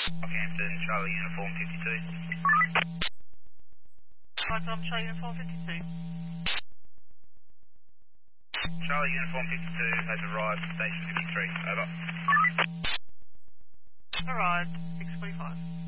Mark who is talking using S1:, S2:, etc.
S1: Rockhampton, Charlie Uniform 52.
S2: Right, I'm Charlie Uniform 52.
S1: Charlie Uniform 52 has arrived at Station 53. Over.
S2: Arrived, 6:45.